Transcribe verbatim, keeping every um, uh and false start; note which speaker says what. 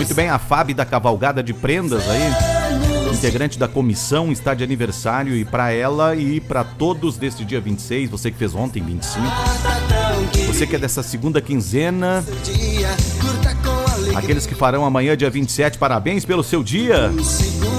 Speaker 1: Muito bem, a Fábio da Cavalgada de Prendas aí, integrante da comissão, está de aniversário, e para ela e para todos deste dia vinte e seis, você que fez ontem vinte e cinco, você que é dessa segunda quinzena, aqueles que farão amanhã dia vinte e sete, parabéns pelo seu dia.